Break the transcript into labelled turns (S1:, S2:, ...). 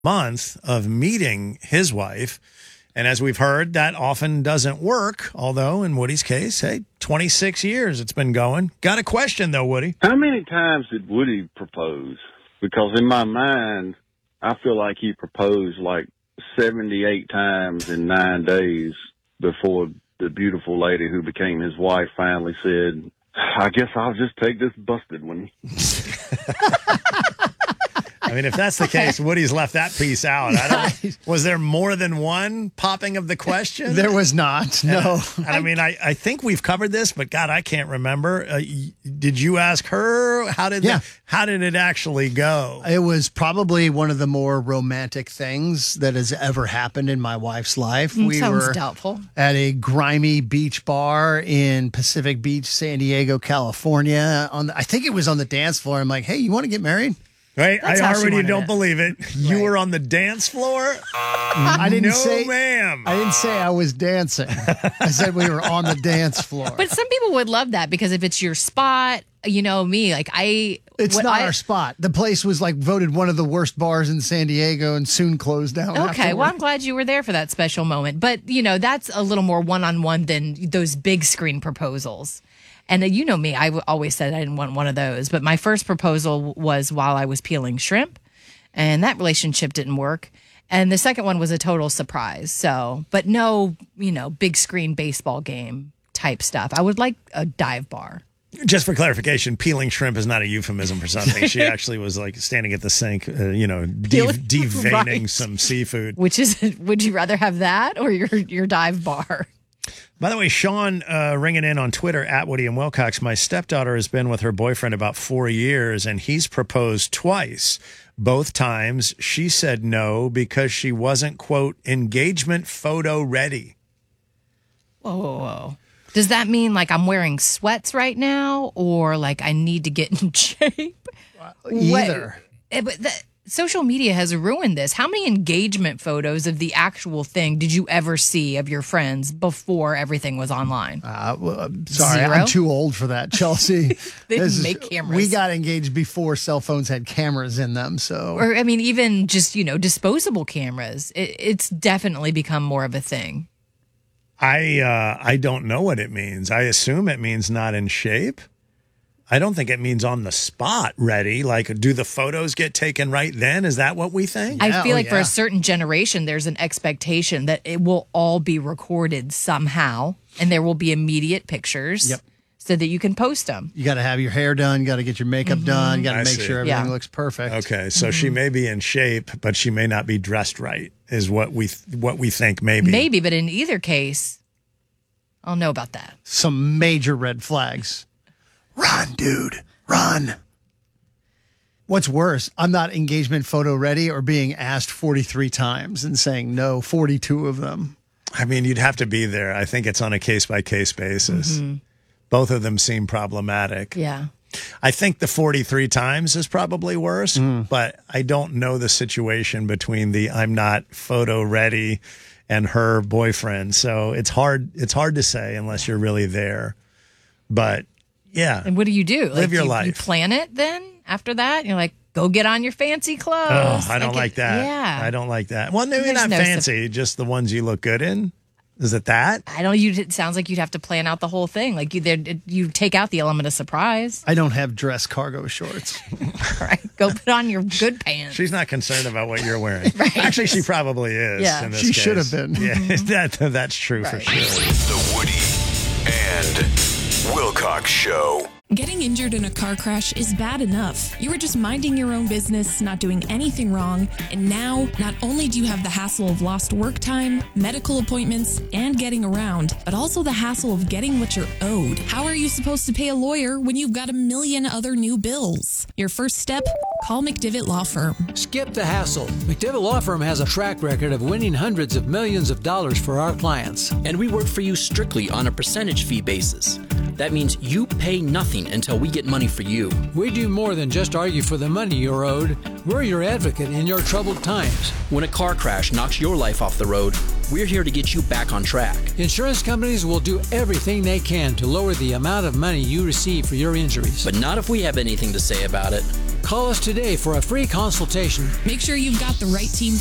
S1: month of meeting his wife. And as we've heard, that often doesn't work. Although in Woody's case, hey, 26 years it's been going. Got a question though, Woody.
S2: How many times did Woody propose? Because in my mind, I feel like he proposed like 78 times in 9 days before the beautiful lady who became his wife finally said, I guess I'll just take this busted one.
S1: I mean, if that's the case, Woody's left that piece out. Was there more than one popping of the question?
S3: There was not, no.
S1: And I mean, I think we've covered this, but God, I can't remember. Did you ask her? How did it actually go?
S3: It was probably one of the more romantic things that has ever happened in my wife's life.
S4: We Sounds doubtful.
S3: At a grimy beach bar in Pacific Beach, San Diego, California. I think it was on the dance floor. I'm like, hey, you want to get married?
S1: Right,
S4: That's
S1: I
S4: how she
S1: already
S4: wanted
S1: don't
S4: it.
S1: believe it. You were on the dance floor?
S3: I didn't say,
S1: ma'am.
S3: I didn't say I was dancing. I said we were on the dance floor.
S4: But some people would love that because if it's your spot, you know me, like
S3: It's not our spot. The place was like voted one of the worst bars in San Diego and soon closed down.
S4: Okay,
S3: afterward.
S4: well, I'm glad you were there for that special moment. But, you know, that's a little more one-on-one than those big screen proposals. And you know me, I always said I didn't want one of those. But my first proposal was while I was peeling shrimp, and that relationship didn't work. And the second one was a total surprise. So, but no, you know, big screen baseball game type stuff. I would like a dive bar.
S1: Just for clarification, peeling shrimp is not a euphemism for something. She actually was like standing at the sink, deveining
S4: Right.
S1: some seafood.
S4: Which is, would you rather have that or your dive bar?
S1: By the way, Sean ringing in on Twitter at Woody and Wilcox. My stepdaughter has been with her boyfriend about 4 years, and he's proposed twice. Both times she said no because she wasn't, quote, engagement photo ready.
S4: Whoa. Does that mean like I'm wearing sweats right now or like I need to get in shape?
S3: Either.
S4: But social media has ruined this. How many engagement photos of the actual thing did you ever see of your friends before everything was online?
S3: Sorry,
S4: 0?
S3: I'm too old for that, Chelsea.
S4: They didn't make cameras.
S3: We got engaged before cell phones had cameras in them. So,
S4: Or, I mean, even just, disposable cameras. It's definitely become more of a thing.
S1: I don't know what it means. I assume it means not in shape. I don't think it means on the spot ready. Like, do the photos get taken right then? Is that what we think?
S4: I feel like for a certain generation, there's an expectation that it will all be recorded somehow, and there will be immediate pictures so that you can post them.
S3: You got to have your hair done. You got to get your makeup done. You got to
S1: I
S3: make
S1: see.
S3: sure everything looks perfect.
S1: Okay, so she may be in shape, but she may not be dressed right, is what we think maybe.
S4: Maybe, but in either case, I'll know about that.
S3: Some major red flags. Run, dude, run. What's worse, I'm not engagement photo ready or being asked 43 times and saying no 42 of them.
S1: I mean, you'd have to be there. I think it's on a case-by-case basis. Both of them seem problematic.
S4: Yeah.
S1: I think the 43 times is probably worse, but I don't know the situation between the I'm not photo ready and her boyfriend. So it's hard to say unless you're really there. But yeah.
S4: And what do you do?
S1: Live your life.
S4: You plan it then after that? You're like, go get on your fancy clothes.
S1: Oh, I don't like that.
S4: Yeah.
S1: I don't like that. Well, maybe
S4: There's
S1: not
S4: no
S1: fancy, just the ones you look good in. Is it that?
S4: I don't. It sounds like you'd have to plan out the whole thing. Like you take out the element of surprise.
S3: I don't have dress cargo shorts.
S4: All right, go put on your good pants.
S1: She's not concerned about what you're wearing.
S4: Right.
S1: Actually, she probably is.
S4: Yeah.
S1: In this
S3: She
S1: case.
S3: should have been.
S1: Yeah, that's true for
S4: Right.
S1: sure.
S5: The Woody and Wilcox Show.
S6: Getting injured in a car crash is bad enough. You were just minding your own business, not doing anything wrong, and now not only do you have the hassle of lost work time, medical appointments, and getting around, but also the hassle of getting what you're owed. How are you supposed to pay a lawyer when you've got a million other new bills? Your first step? Call McDivitt Law Firm.
S7: Skip the hassle. McDivitt Law Firm has a track record of winning hundreds of millions of dollars for our clients.
S8: And we work for you strictly on a percentage fee basis. That means you pay nothing until we get money for you.
S7: We do more than just argue for the money you're owed. We're your advocate in your troubled times.
S8: When a car crash knocks your life off the road, we're here to get you back on track.
S7: Insurance companies will do everything they can to lower the amount of money you receive for your injuries.
S8: But not if we have anything to say about it.
S7: Call us today for a free consultation.
S6: Make sure you've got the right team